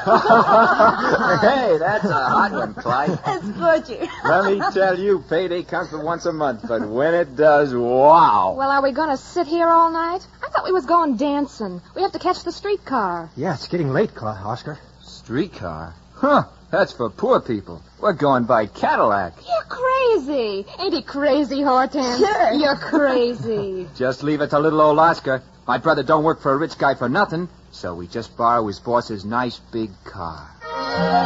Hey, that's a hot one, Clyde. That's Butcher. Let me tell you, payday comes for once a month, but when it does, wow. Well, are we going to sit here all night? I thought we was going dancing. We have to catch the streetcar. Yeah, it's getting late, Oscar. Streetcar? Huh, that's for poor people. We're going by Cadillac. You're crazy. Ain't he crazy, Hortense? Sure. You're crazy. Just leave it to little old Oscar. My brother don't work for a rich guy for nothing, so we just borrow his boss's nice big car.